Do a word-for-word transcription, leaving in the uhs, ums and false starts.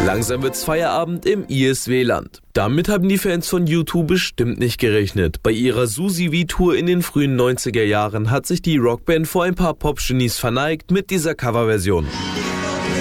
Langsam wird's Feierabend im I S W-Land. Damit haben die Fans von U zwei bestimmt nicht gerechnet. Bei ihrer Susi V-Tour in den frühen neunziger Jahren hat sich die Rockband vor ein paar Pop-Genies verneigt mit dieser Coverversion.